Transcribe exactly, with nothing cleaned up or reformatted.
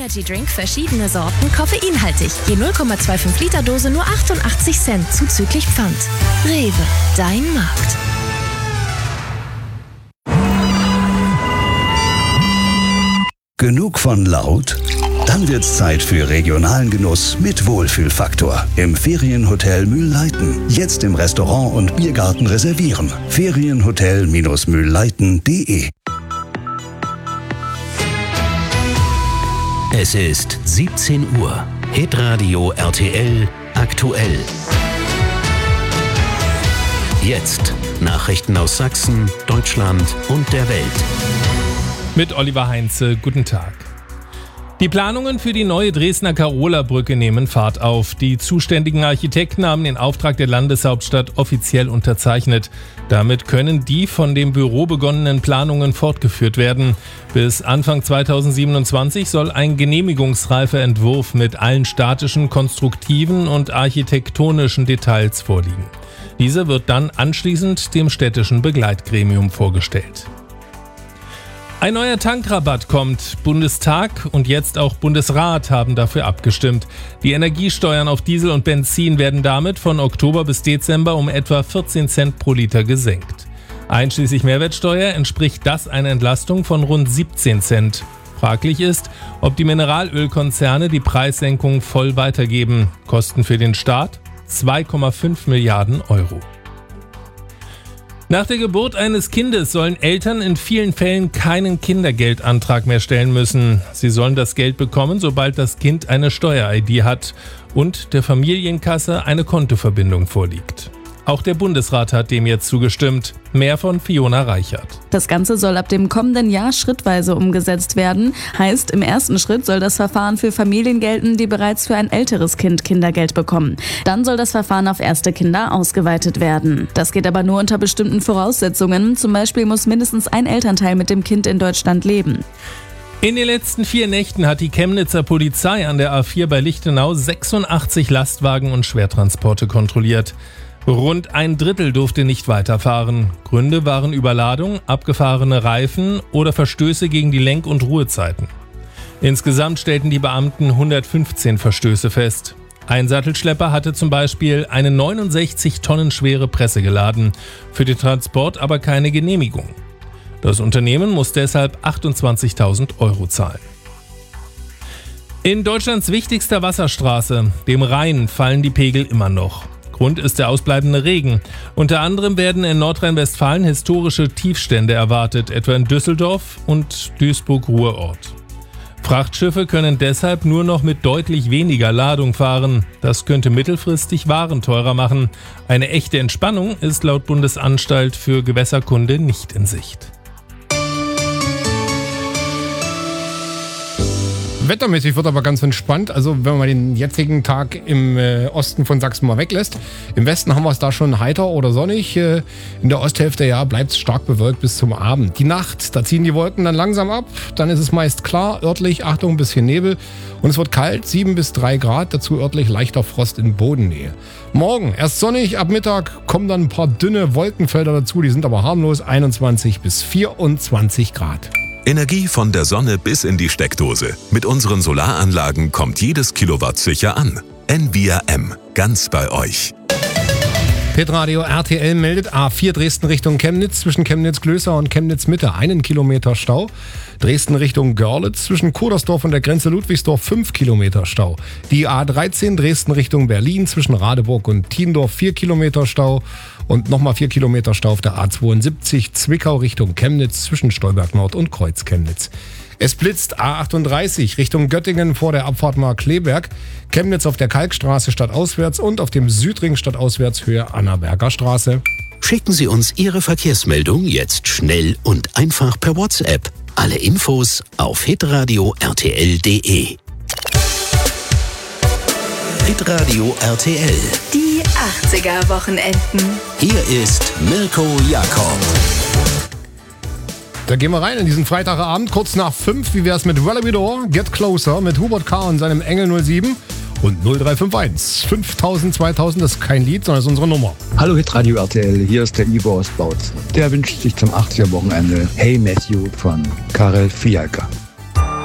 Energy Drink verschiedene Sorten, koffeinhaltig. Je null Komma fünfundzwanzig Liter Dose nur achtundachtzig Cent zuzüglich Pfand. Rewe, dein Markt. Genug von laut? Dann wird's Zeit für regionalen Genuss mit Wohlfühlfaktor im Ferienhotel Mühlleiten. Jetzt im Restaurant und Biergarten reservieren. Ferienhotel Mühlleiten punkt de. Es ist siebzehn Uhr. Hitradio R T L aktuell. Jetzt Nachrichten aus Sachsen, Deutschland und der Welt. Mit Oliver Heinze, guten Tag. Die Planungen für die neue Dresdner Karola-Brücke nehmen Fahrt auf. Die zuständigen Architekten haben den Auftrag der Landeshauptstadt offiziell unterzeichnet. Damit können die von dem Büro begonnenen Planungen fortgeführt werden. Bis Anfang zweitausendsiebenundzwanzig soll ein genehmigungsreifer Entwurf mit allen statischen, konstruktiven und architektonischen Details vorliegen. Dieser wird dann anschließend dem städtischen Begleitgremium vorgestellt. Ein neuer Tankrabatt kommt. Bundestag und jetzt auch Bundesrat haben dafür abgestimmt. Die Energiesteuern auf Diesel und Benzin werden damit von Oktober bis Dezember um etwa vierzehn Cent pro Liter gesenkt. Einschließlich Mehrwertsteuer entspricht das einer Entlastung von rund siebzehn Cent. Fraglich ist, ob die Mineralölkonzerne die Preissenkung voll weitergeben. Kosten für den Staat zwei Komma fünf Milliarden Euro. Nach der Geburt eines Kindes sollen Eltern in vielen Fällen keinen Kindergeldantrag mehr stellen müssen. Sie sollen das Geld bekommen, sobald das Kind eine Steuer-I D hat und der Familienkasse eine Kontoverbindung vorliegt. Auch der Bundesrat hat dem jetzt zugestimmt. Mehr von Fiona Reichert. Das Ganze soll ab dem kommenden Jahr schrittweise umgesetzt werden. Heißt, im ersten Schritt soll das Verfahren für Familien gelten, die bereits für ein älteres Kind Kindergeld bekommen. Dann soll das Verfahren auf erste Kinder ausgeweitet werden. Das geht aber nur unter bestimmten Voraussetzungen. Zum Beispiel muss mindestens ein Elternteil mit dem Kind in Deutschland leben. In den letzten vier Nächten hat die Chemnitzer Polizei an der A vier bei Lichtenau sechsundachtzig Lastwagen und Schwertransporte kontrolliert. Rund ein Drittel durfte nicht weiterfahren. Gründe waren Überladung, abgefahrene Reifen oder Verstöße gegen die Lenk- und Ruhezeiten. Insgesamt stellten die Beamten hundertfünfzehn Verstöße fest. Ein Sattelschlepper hatte zum Beispiel eine neunundsechzig Tonnen schwere Presse geladen, für den Transport aber keine Genehmigung. Das Unternehmen muss deshalb achtundzwanzigtausend Euro zahlen. In Deutschlands wichtigster Wasserstraße, dem Rhein, fallen die Pegel immer noch. Grund ist der ausbleibende Regen. Unter anderem werden in Nordrhein-Westfalen historische Tiefstände erwartet, etwa in Düsseldorf und Duisburg-Ruhrort. Frachtschiffe können deshalb nur noch mit deutlich weniger Ladung fahren. Das könnte mittelfristig Waren teurer machen. Eine echte Entspannung ist laut Bundesanstalt für Gewässerkunde nicht in Sicht. Wettermäßig wird aber ganz entspannt. Also wenn man den jetzigen Tag im äh, Osten von Sachsen mal weglässt. Im Westen haben wir es da schon heiter oder sonnig. Äh, in der Osthälfte ja, bleibt es stark bewölkt bis zum Abend. Die Nacht, da ziehen die Wolken dann langsam ab. Dann ist es meist klar, örtlich, Achtung, ein bisschen Nebel. Und es wird kalt, sieben bis drei Grad. Dazu örtlich leichter Frost in Bodennähe. Morgen erst sonnig, ab Mittag kommen dann ein paar dünne Wolkenfelder dazu. Die sind aber harmlos, einundzwanzig bis vierundzwanzig Grad. Energie von der Sonne bis in die Steckdose. Mit unseren Solaranlagen kommt jedes Kilowatt sicher an. N V R M, ganz bei euch. Hitradio R T L meldet A vier Dresden Richtung Chemnitz zwischen Chemnitz-Glößer und Chemnitz-Mitte einen Kilometer Stau. Dresden Richtung Görlitz zwischen Kodersdorf und der Grenze Ludwigsdorf fünf Kilometer Stau. Die A dreizehn Dresden Richtung Berlin zwischen Radeburg und Tiendorf vier Kilometer Stau. Und nochmal vier Kilometer Stau auf der A zweiundsiebzig Zwickau Richtung Chemnitz zwischen Stolberg Nord und Kreuz Chemnitz. Es blitzt A achtunddreißig Richtung Göttingen vor der Abfahrt Markkleeberg, Chemnitz auf der Kalkstraße stadtauswärts und auf dem Südring stadtauswärts Höhe Annaberger Straße. Schicken Sie uns Ihre Verkehrsmeldung jetzt schnell und einfach per WhatsApp. Alle Infos auf hitradio R T L punkt de. Hitradio R T L. Die achtziger-Wochenenden. Hier ist Mirko Jakob. Da gehen wir rein in diesen Freitagabend, kurz nach fünf. Wie wär's mit Wallaby-Door, Get Closer mit Hubert K. und seinem Engel null sieben und null drei fünf eins. fünftausend, zweitausend, das ist kein Lied, sondern das ist unsere Nummer. Hallo Hitradio R T L, hier ist der Ivo aus Bautz. Der wünscht sich zum achtziger-Wochenende Hey Matthew von Karel Fialka.